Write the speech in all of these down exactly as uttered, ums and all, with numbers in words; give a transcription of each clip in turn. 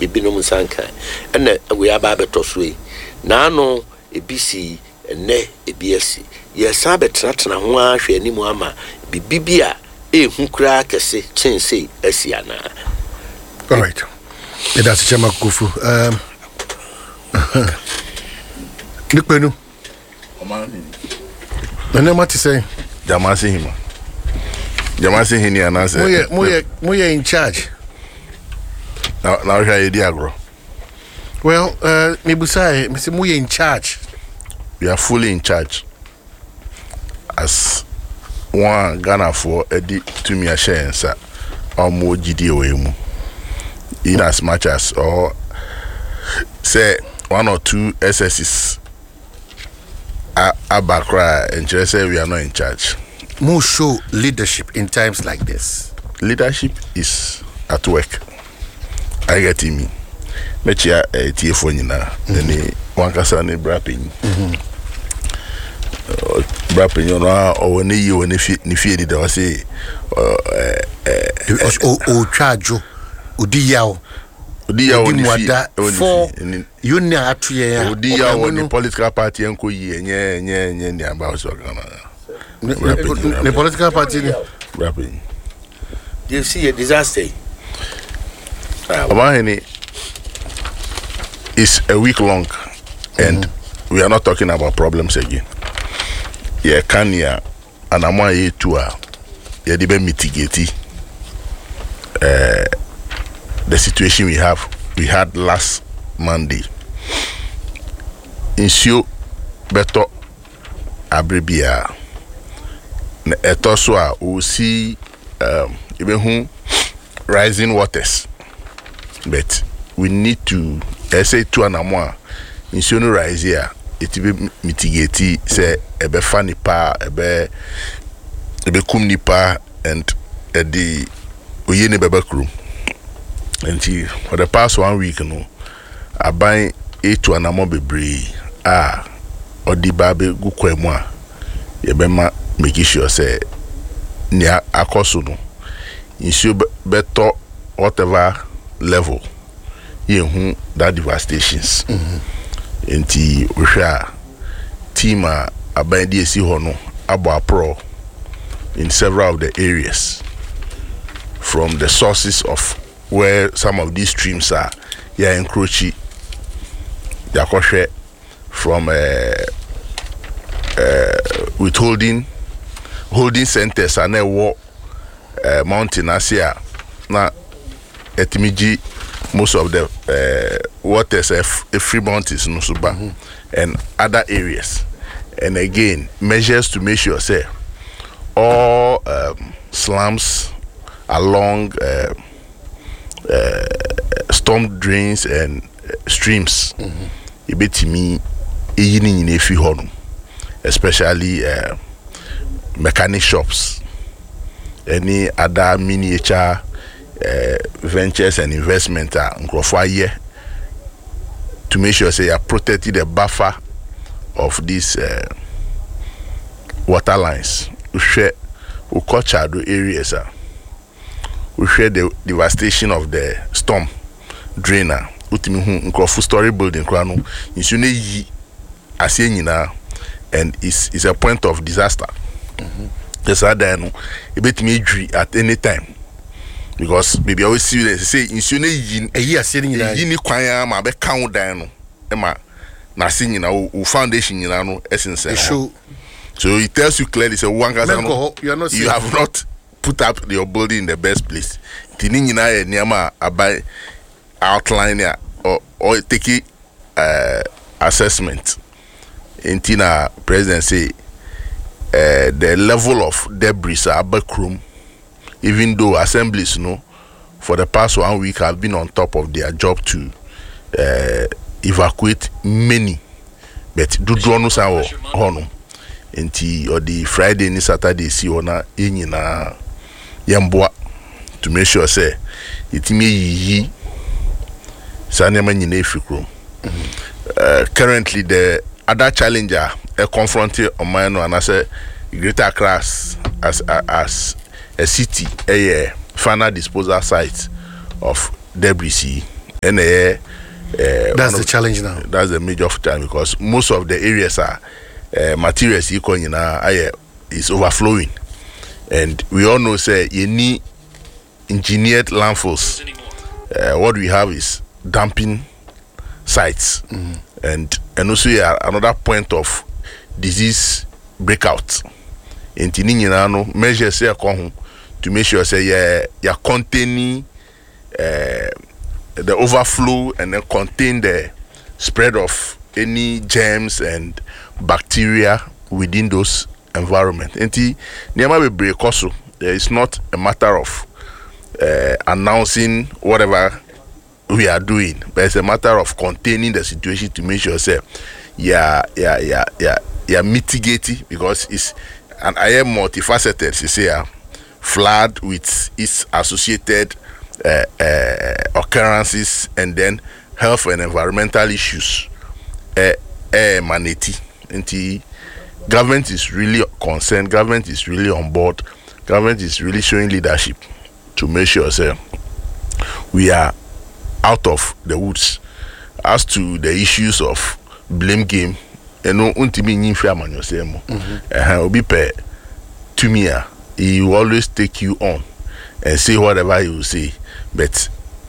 ebinom sanka ene we aba betoswe na no ebisi ene ebiasi ye sa betratna ho ahwe animu ama bibibia ehu kra kese chense asiana. All right. Yeah, that's Chama Kufu. Um, Nick Benu. And then what you say? Jamasi him. Jamasi hini anase. Moye, moye, moye in charge. Now, now here you agro. Well, uh, Mibusai, Mister Moye in charge. We are fully in charge. As one Ghana for Eddie to me a share, sir, or more G D O M. In as much as or say one or two S Ss are back and just say we are not in charge. More show leadership in times like this. Leadership is at work. I get me. Mechia a telephone na any one kasane brapping. Brapping you know or when you when if you feed it or say oh oh charge Udiyao Udiyao ni for you na atuye Udiyao ni political party enko yi nye nye nye ni aba so kana the political party rapping. You see a disaster. Abaheni is a week long and mm-hmm. we are not talking about problems again. Yeah, Kenya and Amwa ye tour ye dibe mitigate uh the situation we have we had last Monday. Insio beto abribia etoswa we see um even who rising waters, but we need to say to an amwa insio no rise here it be mitigate say ebe fani pa ebe ebe kum nipa and uh, the oyene bebe crew. And for the past one week, you know, I buy eight to an amount bebre. Ah, or the baby go kwemwa. You bema make sure say near akosuno. You should better whatever level. You who that devastations. And the we share team a buy D S C hono abo pro in several of the areas from the sources of where some of these streams are, yeah, encroaching. Yakoshe from uh, uh, withholding holding centers and a war uh, mountain Asia. Now, etimiji most of the uh, waters are free mountains no suba mm-hmm. and other areas. And again, measures to make sure say all um, slums along. Uh, Uh, storm drains and uh, streams. Ibetimi eyini nyine fi honum, especially uh, mechanic shops, any other miniature uh, ventures and investment are uh, to make sure say you are protected the buffer of these uh, water lines. We share we culture the areas. Uh, We share the devastation of the storm drainer. Utimi hu nkrofu story building krano. Insune yi ase nyina and is is a point of disaster. Mhm. Yes ada no ebetimi edwi at any time. Because maybe always see they say insune yi eyi ase nyina yi ni kwan ma be kan dan no. E ma na ase nyina o foundation nyina no essence. So it tells you clearly say one no, you have not put up your building in the best place. Tininina e niama abai outline or or take uh, assessment. Intina president say uh, the level of debris are backroom, even though assemblies no for the past one week have been on top of their job to uh, evacuate many, but do drone sa hono. Inti or the Friday ni Saturday si ona inyina yamboa to make sure say itimi yi sanema nyina efikro. Uh, currently the other challenger a confronted on mine and I say Greater Accra as as as a city a final disposal site of debris and uh, uh, that's the challenge now. That's the major challenge because most of the areas are uh, materials equal now is overflowing, and we all know say you need engineered landfills. Uh, what we have is dumping sites, mm-hmm. and and also yeah, another point of disease breakout. In Tininano measures here to make sure say yeah you're containing uh, the overflow and then contain the spread of any germs and bacteria within those environments. And the break also it's not a matter of uh, announcing whatever we are doing, but it's a matter of containing the situation to make sure say yeah yeah yeah yeah yeah mitigating, because it's and I am multifaceted. You say uh, flood with its associated uh, uh, occurrences, and then health and environmental issues. Uh, uh, manati. And the government is really concerned. Government is really on board. Government is really showing leadership to make sure say we are out of the woods. As to the issues of blame game, you know, untimi nyinfa manyo say mo. Eh, obi pe to me, he will always take you on and say whatever you say, but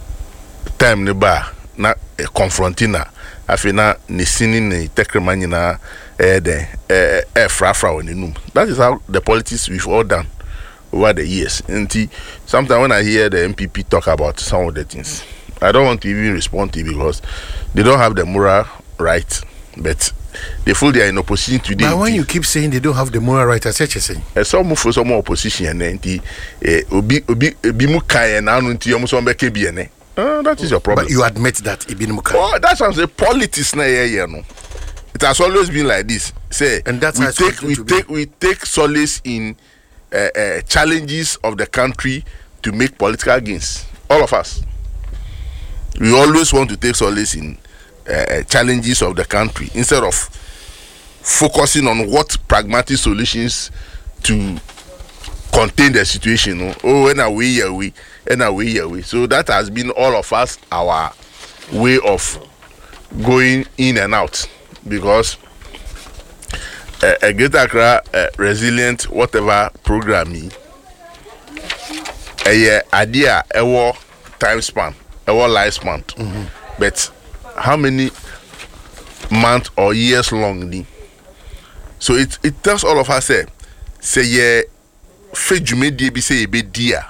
time ne ba na eh, confronting na afina ni sini ni tekremani na eh de eh eh fra fra onenum. That is how the politics we've all done over the years. And sometimes when I hear the M P P talk about some of the things, I don't want to even respond to it because they don't have the moral right, but they feel they are in opposition to them. But when you keep saying they don't have the moral right, as such as saying, uh, some move for some more opposition and then the obi obi obi mukai and anu nti omo so mbeke bi ene. That is your problem. But you admit that Ibn Mukai. Oh, that's what I'm saying. Politics na here, you know. It has always been like this. Say, and that's we how take we take be. we take solace in uh, uh, challenges of the country to make political gains. All of us. We always want to take solace in uh, challenges of the country instead of focusing on what pragmatic solutions to contain the situation. No? Oh, and away, yeah, we, and away, yeah, we. So that has been all of us our way of going in and out, because uh, a Greater Accra uh, resilient whatever programming, a idea, a war time span. Our lifespan, mm-hmm. But how many months or years long? So it it tells all of us say say yeah, be say be dear.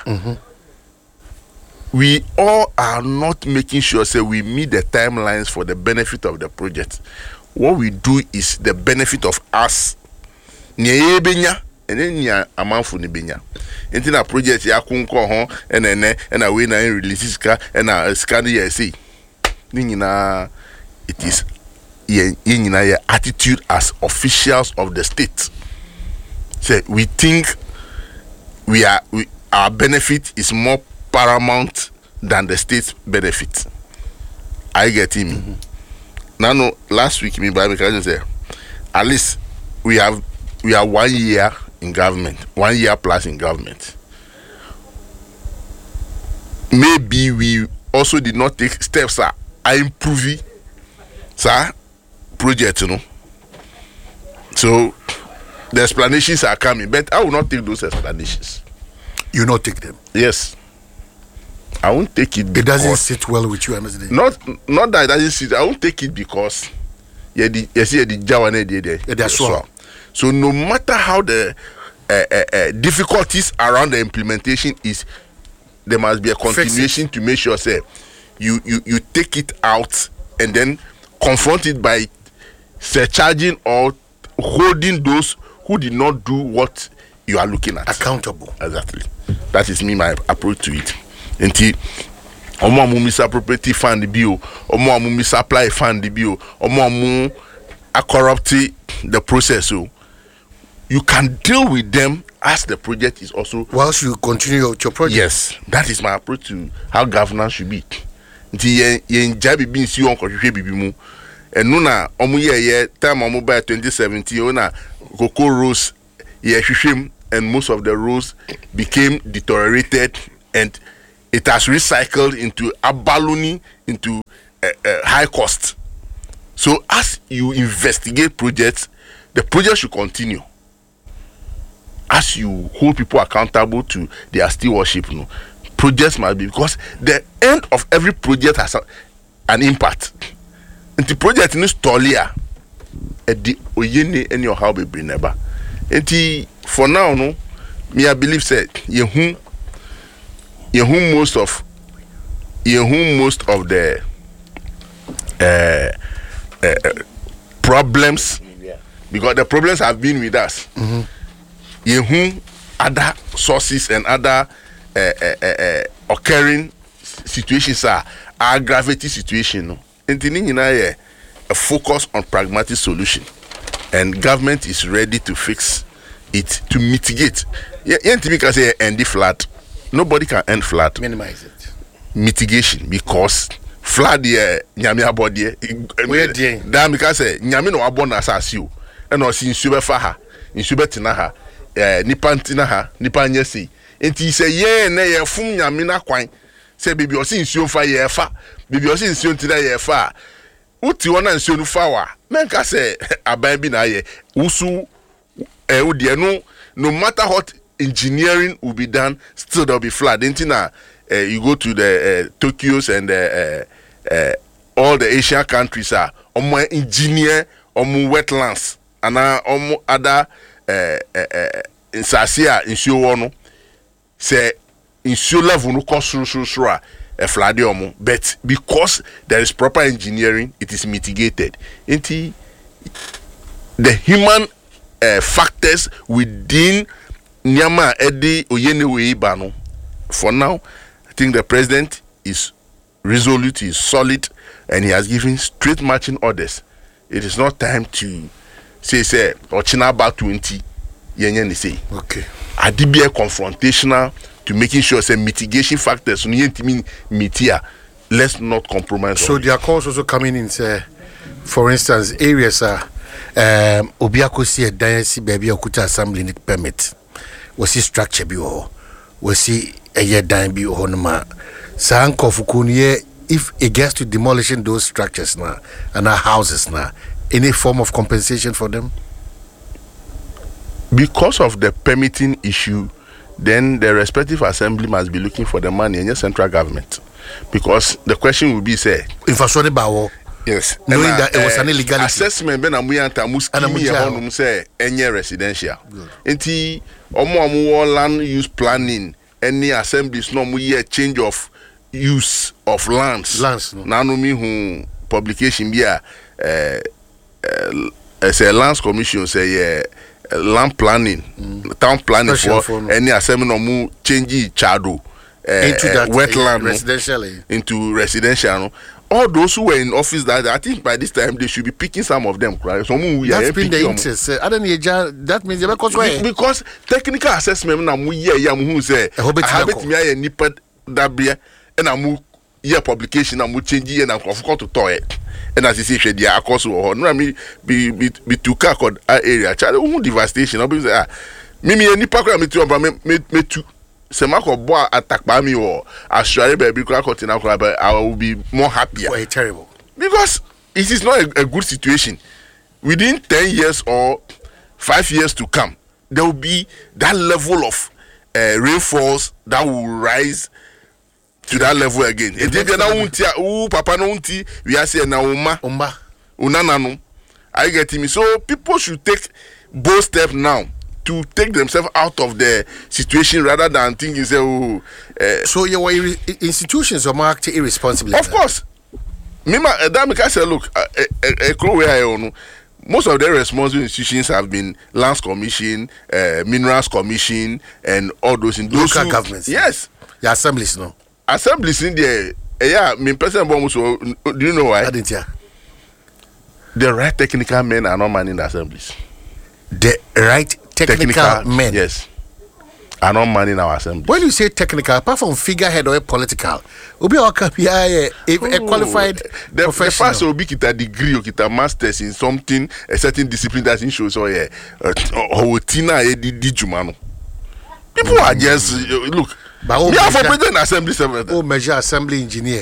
We all are not making sure say we meet the timelines for the benefit of the project. What we do is the benefit of us. And then ya amanfo ni benya enti na project ya kunko ho enene na we na release ska na scan ya say ni nyina it is ye nyina ya attitude as officials of the state. Say we think we are we, our benefit is more paramount than the state's benefit. I get him. Mm-hmm. Now no last week me by because say at least we have we are one year in government, one year plus in government. Maybe we also did not take steps uh, are improving sir project, you know. So the explanations are coming, but I will not take those explanations. You not take them? Yes. I won't take it because it doesn't sit well with you, M S D. Not not that it doesn't sit, I won't take it because yeah the you see the Jawane there. That's right. So no matter how the uh, uh, uh, difficulties around the implementation is, there must be a continuation to make sure say you, you you take it out and then confront it by surcharging or holding those who did not do what you are looking at accountable. Exactly. That is me my approach to it. Until omo amu misappropriate fund bio, omo amu misapply fund bio, omo amu a corrupt the process. So you can deal with them as the project is also whilst you continue with your project. Yes, that is my approach to how governance should be. Nti yen jabi bin si on kohwe bibi mu enu na omu ye ye time omu by twenty seventeen o na Cocoa Rose ye hwehwem, and most of the roads became deteriorated and it has recycled into abalone into uh, uh, high cost. So as you investigate projects, the project should continue. As you hold people accountable to their stewardship, no, projects must be, because the end of every project has a, an impact. And the project in Stolia, at the Oyene and your how be bring never. And for now, no, me I believe said you whom you whom most of you whom most of the uh, uh, problems, because the problems have been with us. Mm-hmm. You whom other sources and other uh, uh, uh, uh, occurring situations are aggravating situation. No, and you know, a focus on pragmatic solution, and government is ready to fix it, to mitigate. Yeah, because say end flat. Nobody can end flat. Minimize it. Mitigation, because flood yeah, nyame abode. Where dey? That because say nyame no abon asase o. E no si nsu be fa ha, nsu be tina ha. Eh nipa ntina ha, nipa nya sei. Enti say ye na ye fum nyame na kwan. Say bibi o si nsu fa ye fa. Bibi o si nsu ntina ye fa. Uti wona nsu no fa wa. Menka say aban bi na ye. Usu eh odi no no matter what engineering will be done, still there'll be flood. Intina, uh, you go to the uh, Tokyo's and the, uh, uh, all the Asian countries are omo engineer, omo wetlands, and omo other in Sasia in Showono say in show level no cost a flood omo, but because there is proper engineering, it is mitigated. Inti the human uh, factors within Nyama Edi Oyenewe Ibano. For now, I think the president is resolute, he is solid, and he has given straight marching orders. It is not time to say, say, or China about twenty, yenyen say. Okay. Adibia confrontational to making sure say mitigation factors, mitia. Let's not compromise. So there are calls also coming in, say, for instance, areas are um Obiako see a diocese baby okuta assembly permit. Was he structure bi or was he a year dime bi or no ma sanko fukuni if it gets to demolishing those structures now and our houses now, any form of compensation for them? Because of the permitting issue, then the respective assembly must be looking for the money in your central government. Because the question will be say infrastructure bawo. Yes, knowing and, that uh, it was an illegality. Assessment ben amu yanta muskimi ya honum say enye residential. Enti omo omo land use planning any assemblies no mu year change of use of lands. Lands no. Na no mi hu publication bi a eh uh, say lands commission say uh, land planning, mm. town planning for, for no. Any assembly no mu change chado uh, into that uh, wetland uh, residential no, into residential no. All those who were in office that I think by this time they should be picking some of them, right? Some who that's been the interest. Uh, I don't need that means because Be, because technical assessment na mu ye ya mu hu say I have it me ya nipa dabia and amu year publication na mu change ye na nkofo to toy and as you see hwe dia akoso ho no me be be be to car code area chale who devastation no be say ah me me nipa kwa me tu me me tu Semako boy attack by me or Australia baby crack but I will be more happier. Well, terrible. Because it is not a, a good situation. Within ten years or five years to come, there will be that level of uh, rainfalls that will rise to that level again. And if you know, Papa no unti, we are saying na uma, uma, unanano. I get me. So people should take bold steps now to take themselves out of the situation rather than thinking say oh uh, so your ir- institutions are marked irresponsibly. Of course. Mima that make I say look uh, uh, uh, most of the responsible institutions have been lands commission, uh, minerals commission and all those in those local who, governments. Yes. The assemblies no. Assemblies in there uh, yeah, me person almost do you know why? I didn't hear. The right technical men are not manning the assemblies. The right technical, technical men, yes, are not manning our assembly. When you say technical, apart from figurehead or political, Obi Okapi if a qualified the, professional. The first will be kita degree or kita masters in something, a certain discipline that shows or yeah, or tina e di di jumano. People are just uh, look. But we have a president assembly. Oh, measure assembly engineer.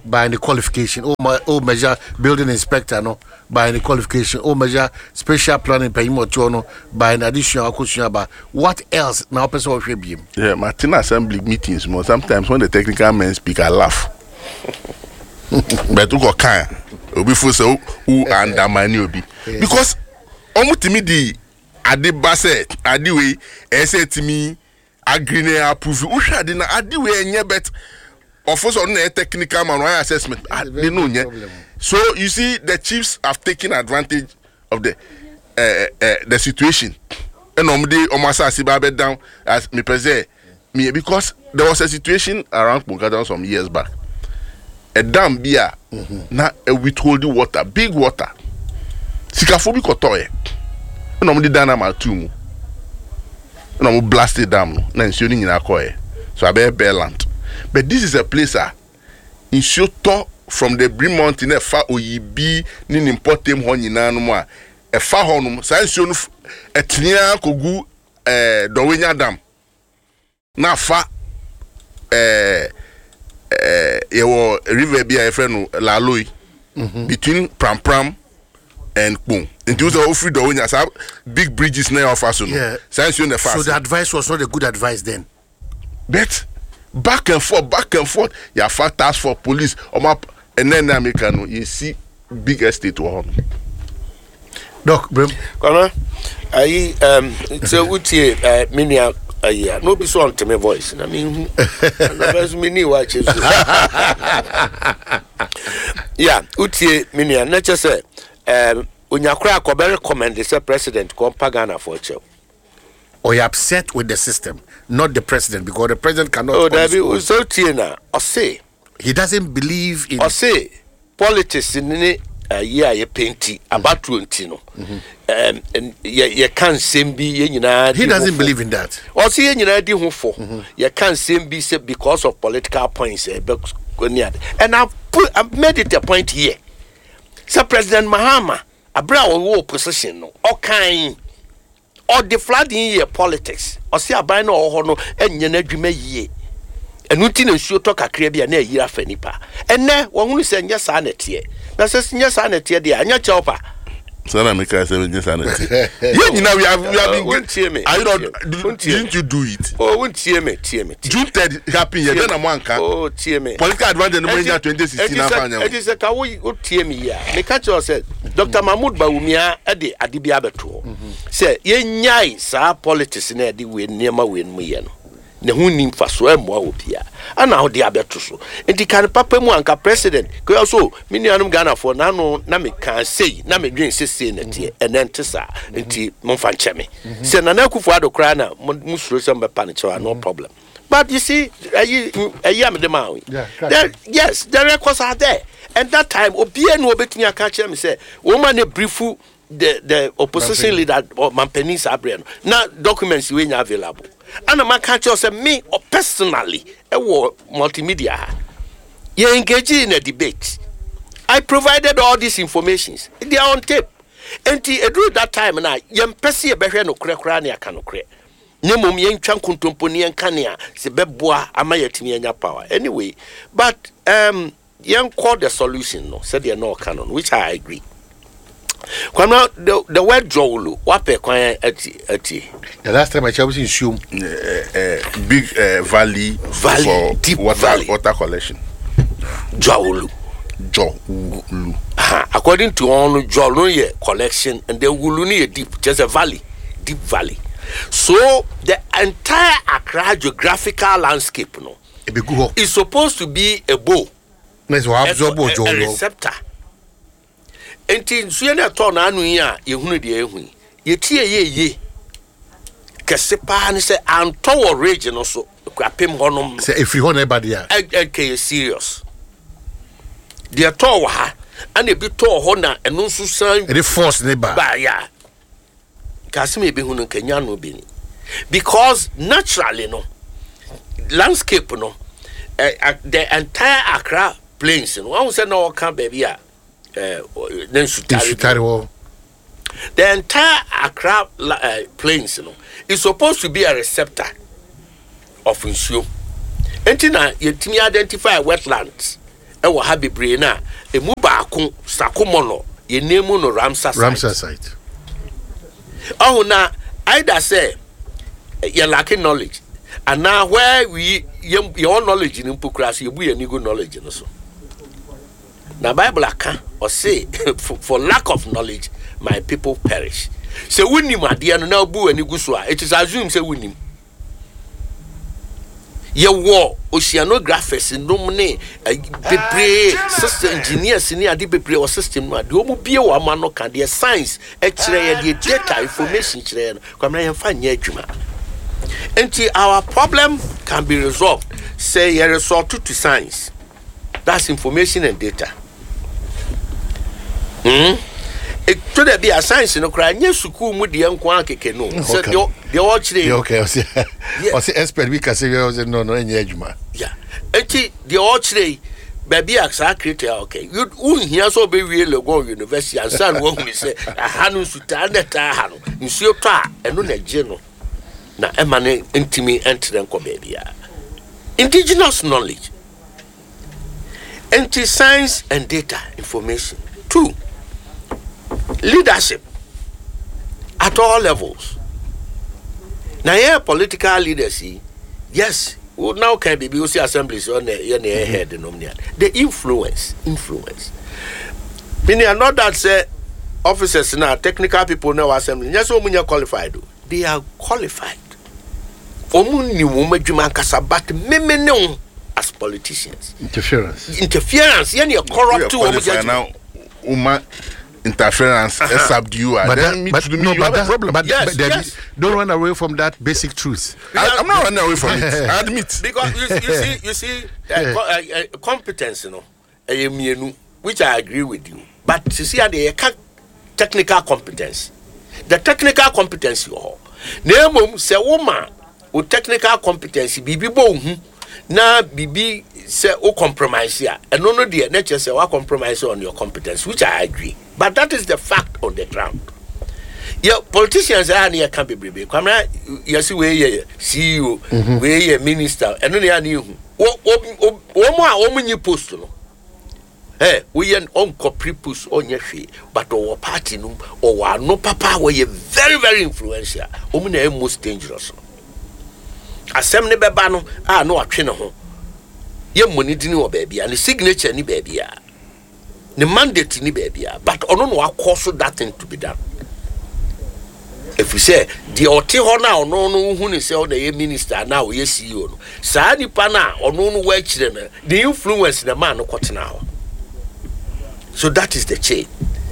by the qualification. Oh, my, oh measure building inspector no by the qualification. Oh measure special planning payment no by an additional question about what else now person will be. Yeah, Martin assembly meetings more sometimes when the technical men speak I laugh. But who got kind? Obi for so who undermine obi because almost to me the ade basse ade we e say to me agree na approve who shade na ade we enye bet of course on a technical man assessment they know nye. So you see the chiefs have taken advantage of the uh, uh, the situation and on the almost as babe down as me present me because there was a situation around Pongada some years back. A dam beer, mm-hmm. na a withholding water, big water. Sikaphobic otoye. No mo di dana ma tumu. No mo blast the dam no. Na nsuo ni nyina koye. So abe Bearland. But this is a place ah nsuo to from the Brim Mountain e fa oyibi ni nimportem ho nyina no mo a e fa ho no sa nsuo no etnia kogu eh Dowenya dam. Na fa eh Uh, your river be a friend Laloi mm-hmm. between Pram Pram and Boom. And those are free when you have big bridges near of us. Yeah. So the advice was not a good advice then. But back and forth, back and forth, you have fat task for police or map and then American you see big estate to home. Doc Brim. Come I um so uti uh minia Uh, yeah, no be so on to my voice. I mean, the mini watches. Yeah, Uti Minia, not just say, um, when you crack or very recommend the president, come Pagana for you. Or you're upset with the system, not the president, because the president cannot. Oh, there be so Tina, or say, he doesn't believe in. Or say, politics in any. Uh, yeah, you painty about twenty no. Um, and you you can't same be you know. He doesn't believe in that. Or see you know do for. You can't same be say because of political points. Uh, and I've put I've made it a point here. So President Mahama, a brown war position no. All kind, or the flooding year politics. Or see a bino or no and you know dream ye. And we didn't show talk a crabby near year for nipa. And now one will send your sanity. That's a yes, sanity, dear, and your chopper. Son of Mika seven years sanity. You know, we have we have been good. Tear me. I don't didn't you do it? Oh, won't tear me, tear me. June third happy year, then a one can. Oh, tear me. Political advantage in the twenty sixteen. It is a kawi would tear me, yeah. Me catch yourself. Doctor Mahmoud Bawumia, Adi Adibiabeto. Say, ye nyai, sa politics in Eddie win near my win me. Ne hunim fa so emo obia ana ho de abeto so enti kan papa mu anka president ko so minianum Ghana for na no na me kan sei na me dwen sese na tie enente sa enti momfa ncheme se na na kufu adokra na musuro se mbepa ne chewa no problem but you see ayi ayi am de ma yes the records are there and that time obia no obetumi aka chere me say woman e briefu the the opposition Mampeni. Leader or Mampeni Sabriano now documents we available and I can't just say me or personally a war multimedia you engage in a debate. I provided all these informations. They are on tape. And at that time and I yam pesi a behe no krekra ne aka no kre nyemom yen twan kontompo ne kania se beboa amayetimi anya power anyway but um yen call the solution no said they no canon which I agree. Kwame, the the word Jowlu, what pe kwan ati ati. The last time I was in Shum, uh, uh, big uh, valley, valley, for deep water, valley, water collection. Jowlu, Jowlu. According to all Jowlu ye collection, and the Wuluni deep, just a valley, deep valley. So the entire Accra geographical landscape, no, is supposed to be a bow, a, a, a receptor. Enti nsuye na to na anu yi a yehunu de ehun yetie ye ye kese pa ne se anto wo region no so kwapem honom se efri ho na eba de a okay serious de to wo ha ana bi to ho na eno nso san e force ne ba ba ya kasem e be hunu kanya no bi ni because naturally no landscape no uh, uh, the entire Accra plains no one say no can baby a Uh, then the entire Accra uh, plains, you know, is supposed to be a receptor of issue. And now you identify wetlands. ɛwɔ ha bebree na emu baako Sakumono ye name no Ramsar site Ramsar site oh na either say you lacking knowledge and now where we your knowledge in Pukras you be any good knowledge in so na Bible aka or say for, for lack of knowledge my people perish so we nim ade no na bu ani gu so a it is assume say we nim ye wo oceanographers no ne bebre system engineers ni ade bebre o system no ade o mu bie wo ama no ka de science e kire ye de data information kire no kwamna ye fa nya adwuma until our problem can be resolved say you resort to science that's information and data hmm it to there be a science no kra nya school mu de enko akeke no so the the watch dey okay o say o say expert we can say no no nya adwuma yeah enti the watch dey baby aksa create okay you unhia so be wie Legon University and san wo hu say aha no suta na ta aha no nsuo to a eno na je no na emane intimi enter enko baby a indigenous knowledge anti science and data information two leadership at all levels now here political leadership yes well, now can be B C assemblies on the head the influence influence meaning not that say officers now technical people now assembly yes so many qualified they are qualified omuni wo madwuma kasa but memene as politicians interference interference yani corrupt to now uma interference uh-huh. subdue but, then that, but me, no you but, that, problem. but, yes, but yes. don't run away from that basic truth. I, I'm not running away from it. I admit because you, you see you see uh, co- uh, uh, competence you know uh, which I agree with you but you see the uh, technical competence the technical competence you have name say woman with technical competence bibi bo hu na bibi say o compromise ya and no no the nature say wa compromise on your competence which I agree but that is the fact on the ground. Yeah, politicians are near can be brave. Come here, you see where you C E O, where you minister, and only I knew. What more woman you post no? Eh, we an uncle pre-post on your fee, but our party no or no papa where you very very influential. Women are most dangerous. Assembly bebano, ah no a trainer home. Your money didn't know baby and the signature ni baby. The mandate ni baby, but on no cause that thing to be done. If you say the oti ho na ono no hu ni say o na minister na o ye C E O no saa nipa na ono no wa kire na the influence the man no kwotena ho so that is the chain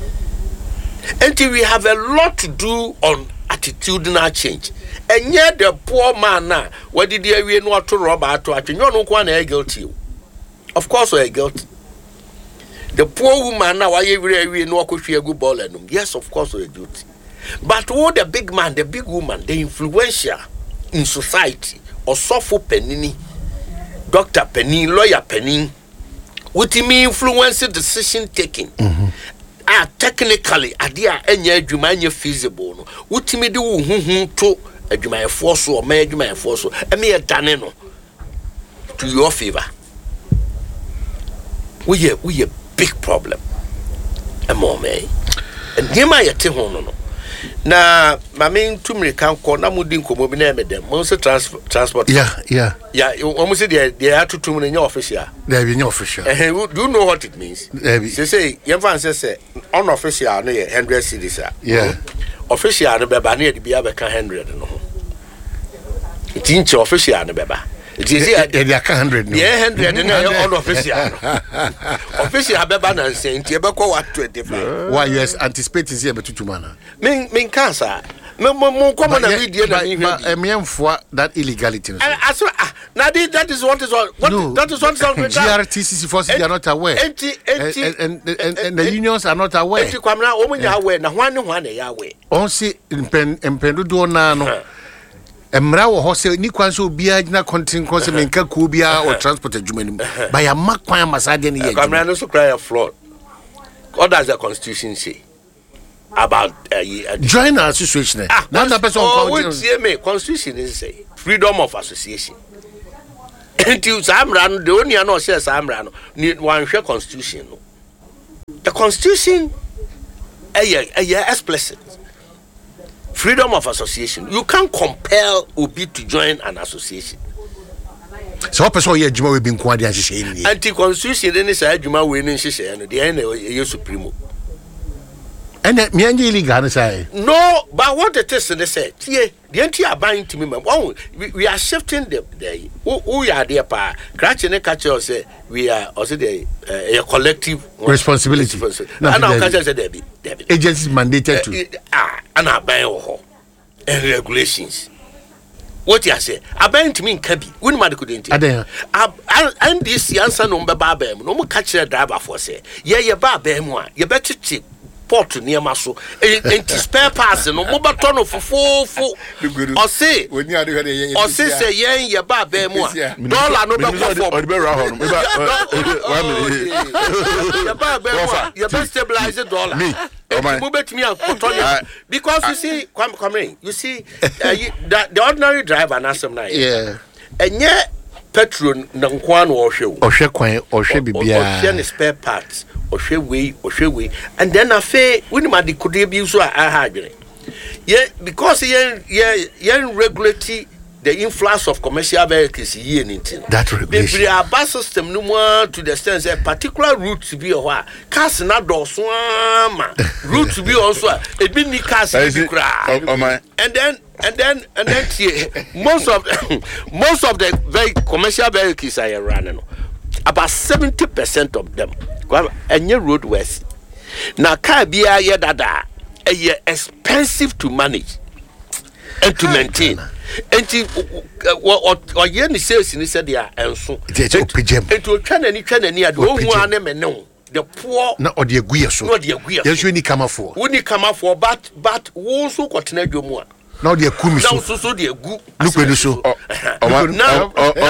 until we have a lot to do on attitudinal change and yet the poor man na what did they we no to rob ato atwenyo no kwa na guilty of course we are guilty. The poor woman now, why you know, a good ball and yes, of course, we're guilty. But what the big man, the big woman, the influential in society, or Sofo Penini, Doctor Penny, Lawyer Penny, what do you mean influence decision taking? Mm-hmm. Ah, technically, idea any Jumania feasible. What do you do? Who to a Jumaya force or may Jumaya force, a mere Daneno to your favor. We are, we are. Big problem. A more may. And Yema yet hono. Na my main two me can call Namudin Comobine with them. Most transport. Yeah, yeah. Yeah, you almost say they are two two in your office. Yeah, they're in your official. And do you know what it means? They say, Yvan says, unofficial, near hundred cities. Yeah. Official, and Baba near the Biabeca hundred. It's inch official, and Baba. It is here. They are hundred. Yeah, hundred and unofficial. Official Habana saying Tiabaco what twenty five. Why yes, anticipate here but two mana. Mean mean cancer. More common than we did. A man for that illegality. I saw Nadi, that is what is what that is what is G R T C forces are not aware. And the unions are not aware. To come now, woman aware, now one one a aware. Only in pen and pendudo nano. Emra wo hose ni kwan so bia gina content cause menka ku bia or transport adwumanim by a makwan masade ne ye kamera no so cry a fraud. What does the constitution say about uh, uh, join our association? Ah, now the person oh, wait, see me constitution is say freedom of association. Until Samran, the only no says Samran, one share constitution. The constitution a year explicit. Freedom of association. You can't compel Obi to join an association. So person here Juma we been kwadi anshe. Anti-constitution then say Juma we ni nhye no the end you supremo. And me anje illegal na say. No, but what the test they said, yeah, the anti are buying to me. We, we are shifting the the who are there pa. Cratch and catch us say we are also the uh, a collective responsibility. responsibility. And now catch us there be agencies mandated to ah and are buying and regulations. What you say? I buy to me in Kabi. When my couldn't. And this answer no babem. No more catch a driver for say. Yeah, you babem one. You better cheap port near Maso. And spare parts no more ton of four four. Or say, when you are doing or say, say, yeah, you babem one. Dollar no better. You better stabilize the dollar. Me, because you see, come, come in. You see, uh, you, the, the ordinary driver, na some night. Yeah. And yet, petrol nankwan or show, or share coin, or share bibia, or share spare parts, or share way, or share way, and then I say, when my could be so I had it. Yeah, because yeah, yeah, yeah, regulatory. The influx of commercial vehicles here in it. That regulation. The bus system no more to the extent a particular route to be a while. Cars not do swama. Route to be also a big cars in the crowd. And then and then and then see, most of most of the very commercial vehicles are running. About seventy percent of them. And your road west. Now car be a year dada a expensive to manage and to maintain. And or yen sales in this area and so and to try any try any at one and no the poor not or the aguia so not the aguia yes we need come for when you come up for but but also continue your more now the kumi so so so the good look when so now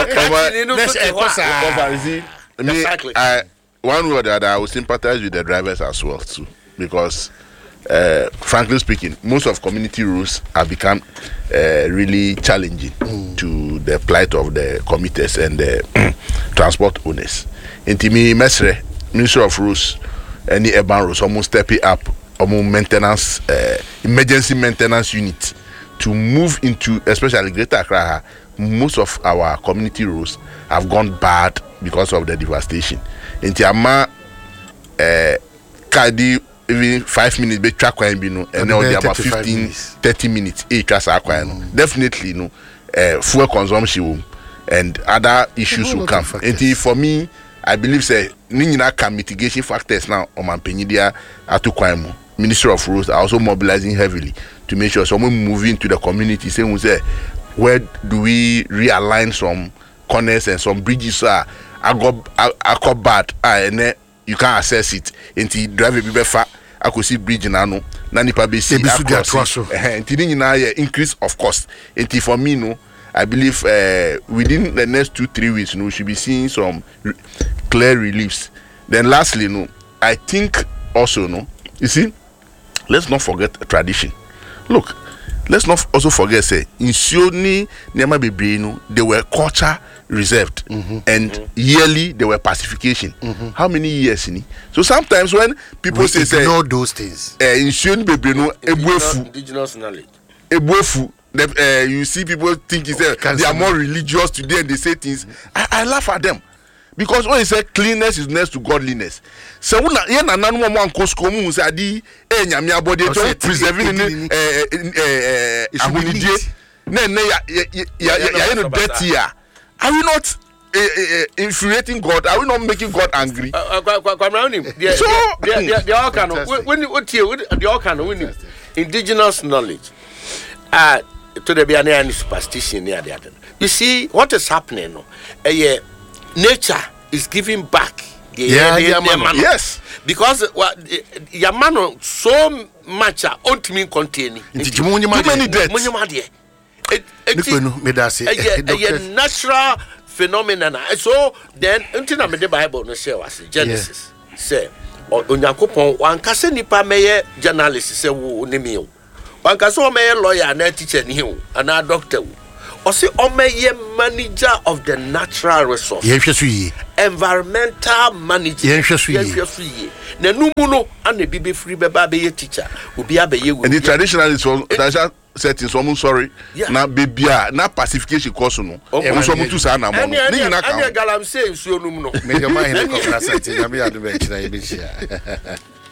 exactly one word that I will sympathize with the drivers as well too because Uh, frankly speaking, most of community rules have become uh, really challenging mm. to the plight of the commuters and the transport owners. Intimi Mesre, Minister of Rules, any urban rules, almost stepping up, almost maintenance, uh, emergency maintenance unit to move into, especially Greater Accra. Most of our community rules have gone bad because of the devastation. Intiama, uh, Kadi. Even five minutes be track when be no and now they about fifteen thirty minutes each track mm. Definitely no uh, fuel consumption and other issues will come. And for me I believe say nina can mitigation factors now on my penidia atu kwaimu. Ministry of Roads are also mobilizing heavily to make sure someone moving to the community saying we say where do we realign some corners and some bridges are I got I got bad and you can't access it until drive a bit far. I could see bridge na no na nipa be see across until you increase of cost. Until for me no, I believe uh, within the next two three weeks no, we should be seeing some re- clear reliefs. Then lastly no, I think also no, you see, let's not forget tradition. Look, let's not also forget say in Sioni Nema Bebre no, they were culture reserved mm-hmm. and mm-hmm. yearly there were pacification. Mm-hmm. How many years in it? So sometimes when people we say say know those things uh, in Sioni Bebre no ebuefu indigenous knowledge ebuefu uh, you see people think is oh, they are more religious today and they say things mm-hmm. I, I laugh at them because when you say cleanness is next to godliness so when you na nanu mo anko school mu say adi e nyame abode to preserving eh eh ahunidie na na ya ya ya no dirty ya. Are we not uh, uh, infuriating God? Are we not making God angry? Uh, uh, so they all kind of when what here they all kind of indigenous knowledge. Uh to the be any superstition near the other. You see what is happening now? Uh, yeah, nature is giving back. The, yeah, the, yeah, the, man. Yes, because what uh, Yamano so much ultimate containing too many deaths. It, it, it, a, a natural phenomenon. So then, until I made the Bible, no say was Genesis. Yeah. Say, or Unyakupon, one case nipa may journalist say, woo, name you. One case may lawyer and a teacher, new, and a doctor. ɔse ɔmɛyɛ manager of the natural resource yɛhwɛ so yi environmental manager yɛhwɛ so yi yɛhwɛ so yi na numu no ana bi bɛfiri bɛba bɛyɛ teacher obi abɛyɛ wo and the traditionalists for traditional settings wɔn sorry Yeah. na baby a na pacification course no wɔn nso wɔn tu saa na mo no ɛne ne nyinaa ka ɛne ho galamsey nsuo num no mɛgama hene kɔkora sɛ nti nyame yɛ ade bɛkyerɛ yɛbɛhyia